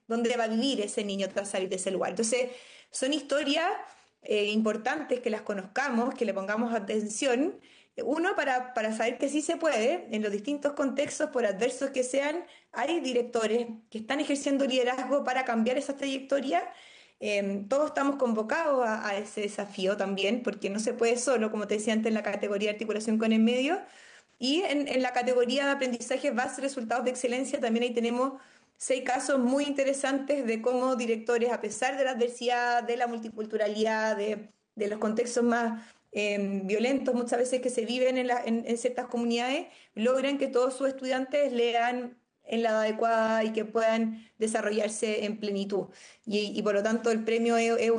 dónde va a vivir ese niño tras salir de ese lugar. Entonces, son historias importantes que las conozcamos, que le pongamos atención. Uno, para saber que sí se puede, en los distintos contextos, por adversos que sean, hay directores que están ejerciendo liderazgo para cambiar esa trayectoria. Todos estamos convocados a ese desafío también, porque no se puede solo, como te decía antes, en la categoría de articulación con el medio. Y en la categoría de aprendizaje, base, resultados de excelencia, también ahí tenemos 6 casos muy interesantes de cómo directores, a pesar de la adversidad, de la multiculturalidad, de los contextos más violentos muchas veces que se viven en ciertas comunidades, logran que todos sus estudiantes lean en la edad adecuada y que puedan desarrollarse en plenitud. Y por lo tanto el premio es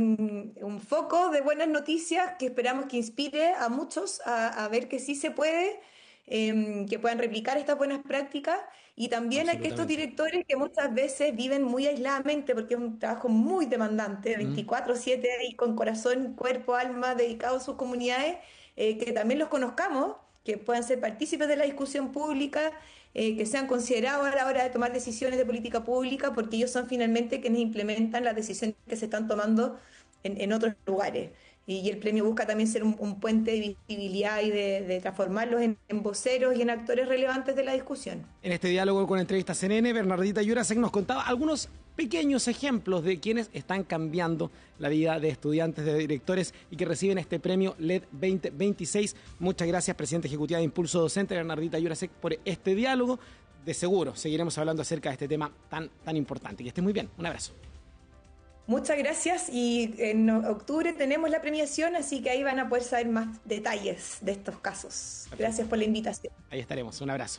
un foco de buenas noticias que esperamos que inspire a muchos a ver que sí se puede, que puedan replicar estas buenas prácticas, y también a que estos directores que muchas veces viven muy aisladamente, porque es un trabajo muy demandante, 24/7 y con corazón, cuerpo, alma, dedicados a sus comunidades, que también los conozcamos, que puedan ser partícipes de la discusión pública, que sean considerados a la hora de tomar decisiones de política pública, porque ellos son finalmente quienes implementan las decisiones que se están tomando en otros lugares. Y el premio busca también ser un puente de visibilidad y de transformarlos en voceros y en actores relevantes de la discusión. En este diálogo con Entrevistas CNN, Bernardita Jurasek nos contaba algunos pequeños ejemplos de quienes están cambiando la vida de estudiantes, de directores y que reciben este premio LED 2026. Muchas gracias, Presidenta Ejecutiva de Impulso Docente, Bernardita Jurasek, por este diálogo. De seguro seguiremos hablando acerca de este tema tan importante. Que esté muy bien. Un abrazo. Muchas gracias, y en octubre tenemos la premiación, así que ahí van a poder saber más detalles de estos casos. Gracias por la invitación. Ahí estaremos, un abrazo.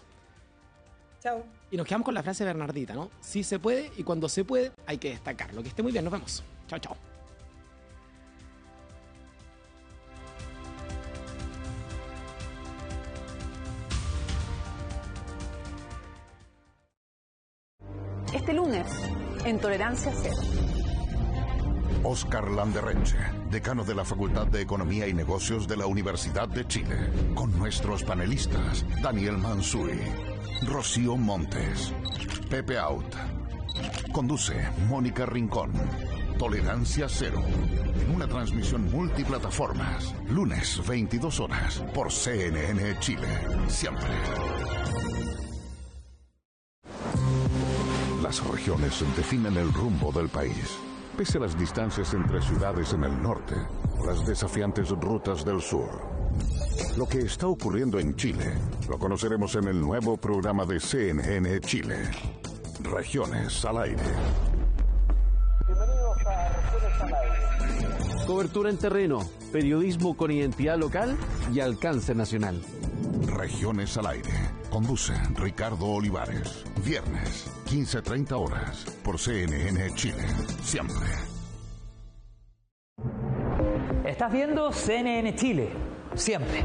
Chao. Y nos quedamos con la frase de Bernardita, ¿no? Sí se puede, y cuando se puede hay que destacarlo. Que esté muy bien, nos vemos. Chao, chao. Este lunes, en Tolerancia Cero. Óscar Landerreche, decano de la Facultad de Economía y Negocios de la Universidad de Chile, con nuestros panelistas Daniel Mansuy, Rocío Montes, Pepe Out. Conduce Mónica Rincón. Tolerancia Cero, en una transmisión multiplataformas, lunes 22 horas, por CNN Chile, siempre. Las regiones definen el rumbo del país. Pese a las distancias entre ciudades en el norte o las desafiantes rutas del sur. Lo que está ocurriendo en Chile lo conoceremos en el nuevo programa de CNN Chile, Regiones al Aire. Bienvenidos a Regiones al Aire. Cobertura en terreno, periodismo con identidad local y alcance nacional. Regiones al Aire. Conduce Ricardo Olivares. Viernes, 15:30 horas, por CNN Chile. Siempre. Estás viendo CNN Chile. Siempre.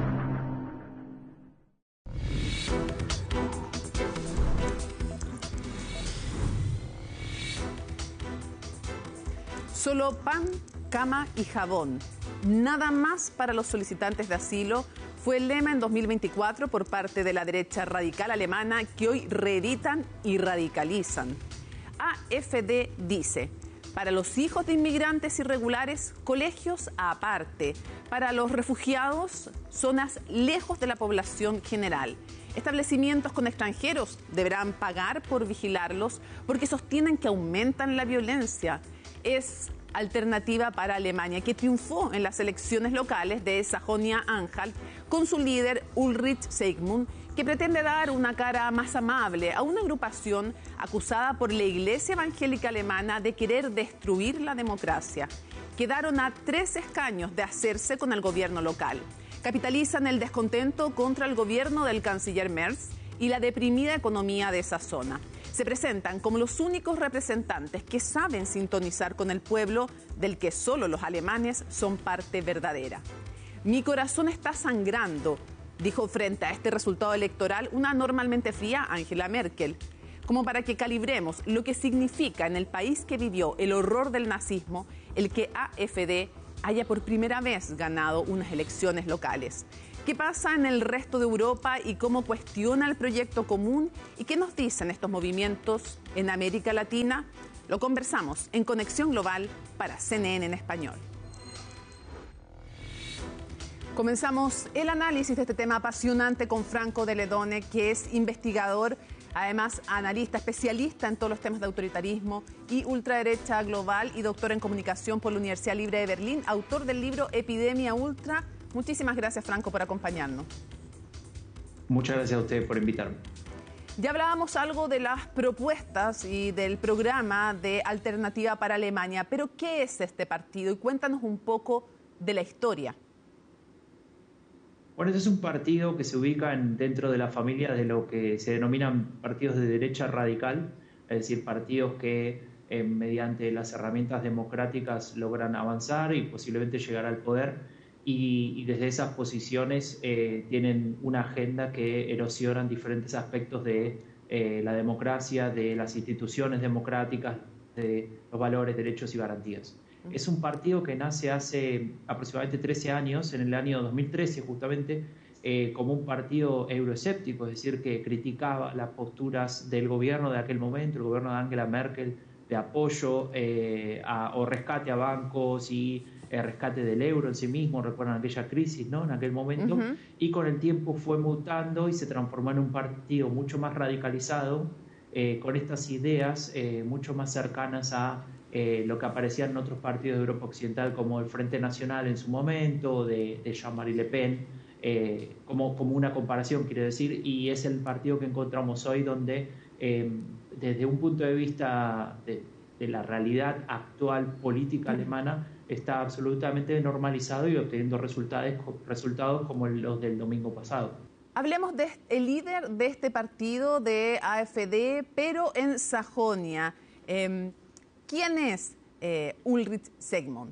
Solo pan, cama y jabón. Nada más para los solicitantes de asilo fue el lema en 2024 por parte de la derecha radical alemana, que hoy reeditan y radicalizan. AfD dice: para los hijos de inmigrantes irregulares, colegios aparte. Para los refugiados, zonas lejos de la población general. Establecimientos con extranjeros deberán pagar por vigilarlos porque sostienen que aumentan la violencia. Es alternativa para Alemania, que triunfó en las elecciones locales de Sajonia-Anhalt con su líder Ulrich Seigmund, que pretende dar una cara más amable a una agrupación acusada por la Iglesia Evangélica Alemana de querer destruir la democracia. Quedaron a 3 escaños de hacerse con el gobierno local. Capitalizan el descontento contra el gobierno del canciller Merz y la deprimida economía de esa zona. Se presentan como los únicos representantes que saben sintonizar con el pueblo, del que solo los alemanes son parte verdadera. Mi corazón está sangrando, dijo frente a este resultado electoral una normalmente fría Angela Merkel, como para que calibremos lo que significa en el país que vivió el horror del nazismo el que AfD haya por primera vez ganado unas elecciones locales. ¿Qué pasa en el resto de Europa y cómo cuestiona el proyecto común? ¿Y qué nos dicen estos movimientos en América Latina? Lo conversamos en Conexión Global para CNN en español. Comenzamos el análisis de este tema apasionante con Franco de Ledone, que es investigador, además analista, especialista en todos los temas de autoritarismo y ultraderecha global y doctor en comunicación por la Universidad Libre de Berlín, autor del libro Epidemia Ultra. Muchísimas gracias, Franco, por acompañarnos. Muchas gracias a ustedes por invitarme. Ya hablábamos algo de las propuestas y del programa de Alternativa para Alemania, pero ¿qué es este partido? Y cuéntanos un poco de la historia. Bueno, este es un partido que se ubica dentro de la familia de lo que se denominan partidos de derecha radical, es decir, partidos que mediante las herramientas democráticas logran avanzar y posiblemente llegar al poder y desde esas posiciones tienen una agenda que erosionan diferentes aspectos de la democracia, de las instituciones democráticas, de los valores, derechos y garantías. Es un partido que nace hace aproximadamente 13 años, en el año 2013 justamente, como un partido euroescéptico, es decir, que criticaba las posturas del gobierno de aquel momento, el gobierno de Angela Merkel, de apoyo o rescate a bancos y rescate del euro en sí mismo, recuerdan aquella crisis, ¿no? En aquel momento, y con el tiempo fue mutando y se transformó en un partido mucho más radicalizado, con estas ideas mucho más cercanas a lo que aparecían en otros partidos de Europa Occidental, como el Frente Nacional en su momento, de Jean-Marie Le Pen, como una comparación, quiero decir, y es el partido que encontramos hoy donde, desde un punto de vista de la realidad actual política alemana, está absolutamente normalizado y obteniendo resultados como los del domingo pasado. Hablemos del líder de este partido, de AfD, pero en Sajonia. ¿Quién es Ulrich Segmund?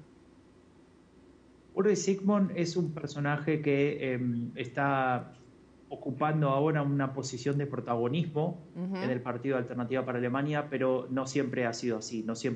Ulrich Segmund es un personaje que está ocupando ahora una posición de protagonismo en el Partido de Alternativa para Alemania, pero no siempre ha sido así, no siempre